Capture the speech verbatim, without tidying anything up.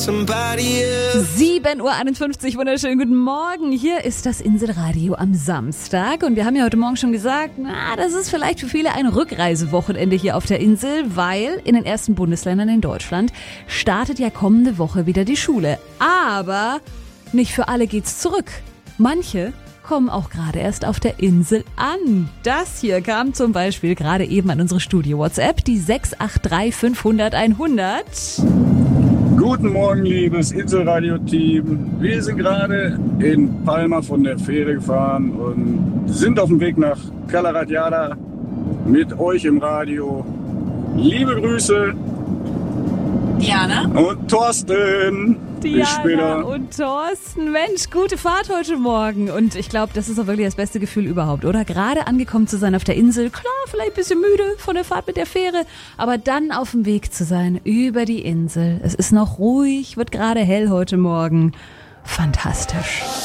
sieben Uhr einundfünfzig, wunderschönen guten Morgen. Hier ist das Inselradio am Samstag und wir haben ja heute Morgen schon gesagt, na, das ist vielleicht für viele ein Rückreisewochenende hier auf der Insel, weil in den ersten Bundesländern in Deutschland startet ja kommende Woche wieder die Schule. Aber nicht für alle geht's zurück. Manche kommen auch gerade erst auf der Insel an. Das hier kam zum Beispiel gerade eben an unsere Studio-WhatsApp, die sechs acht drei fünfhundert einhundert. Guten Morgen, liebes Inselradio-Team. Wir sind gerade in Palma von der Fähre gefahren und sind auf dem Weg nach Cala Ratjada mit euch im Radio. Liebe Grüße. Diana und Thorsten. Bis später. Diana und Thorsten. Mensch, gute Fahrt heute Morgen. Und ich glaube, das ist auch wirklich das beste Gefühl überhaupt, oder? Gerade angekommen zu sein auf der Insel. Klar, vielleicht ein bisschen müde von der Fahrt mit der Fähre, aber dann auf dem Weg zu sein über die Insel. Es ist noch ruhig, wird gerade hell heute Morgen. Fantastisch.